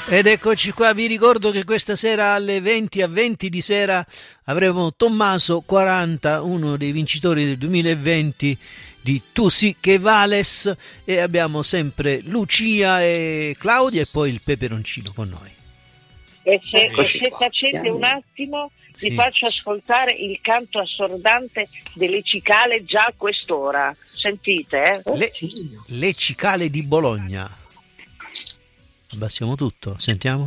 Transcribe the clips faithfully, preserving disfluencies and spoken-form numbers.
Ed eccoci qua, vi ricordo che questa sera alle venti a venti di sera avremo Tommaso quaranta, uno dei vincitori del duemilaventi di Tu sì che vales, e abbiamo sempre Lucia e Claudia e poi il peperoncino con noi. E se, e se tacete un attimo, sì, vi faccio ascoltare il canto assordante delle cicale già a quest'ora. Sentite, eh? Le, le cicale di Bologna. Abbassiamo tutto, sentiamo.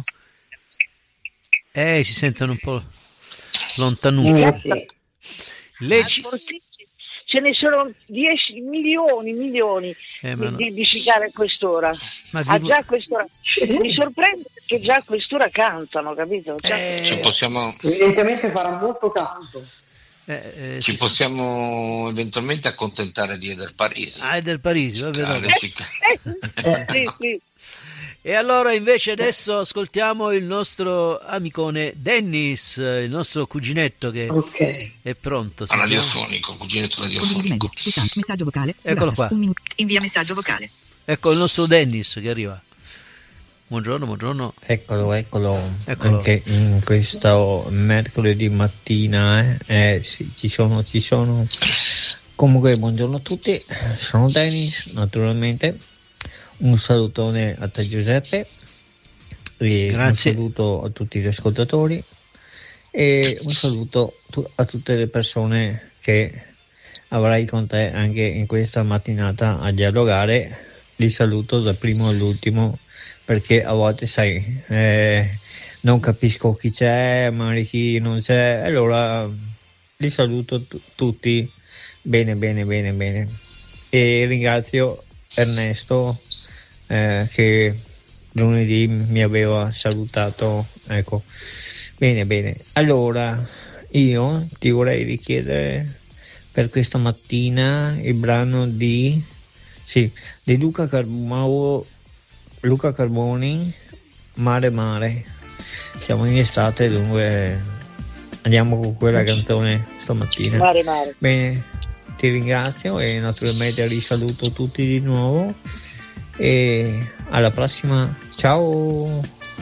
Eh, si sentono un po' lontanucci. Eh, sì. Le ci... Ce ne sono dieci milioni, milioni eh, di, no. di, di cicale a quest'ora. Ma ah, vi... già a quest'ora. Mi sorprende che già a quest'ora cantano, capito? Già eh... Ci possiamo... Evidentemente farà molto canto. Eh, eh, Ci sì, possiamo sì. eventualmente accontentare di Eder Parisi. Ah, Eder Parisi, va bene. Eh, sì, sì. E allora invece adesso ascoltiamo il nostro amicone Dennis, il nostro cuginetto che okay. è pronto. Radiofonico, cuginetto radiofonico. Messaggio vocale. Eccolo qua. Un minuto. Invia messaggio vocale. Ecco il nostro Dennis che arriva. Buongiorno, buongiorno. Eccolo, eccolo. Eccolo. Anche in questo mercoledì mattina eh, eh, sì, ci sono, ci sono. Comunque, buongiorno a tutti. Sono Dennis, naturalmente. Un salutone a te Giuseppe e grazie. Un saluto a tutti gli ascoltatori e un saluto a tutte le persone che avrai con te anche in questa mattinata a dialogare. Li saluto dal primo all'ultimo perché a volte sai eh, non capisco chi c'è, magari chi non c'è, allora li saluto t- tutti bene bene bene bene e ringrazio Ernesto Eh, che lunedì mi aveva salutato, ecco. Bene, bene. Allora, io ti vorrei richiedere per questa mattina il brano di sì, di Luca Carbone, Luca Carboni, Mare Mare. Siamo in estate, dunque andiamo con quella canzone stamattina. Mare Mare. Bene, ti ringrazio e naturalmente risaluto tutti di nuovo. E alla prossima, ciao.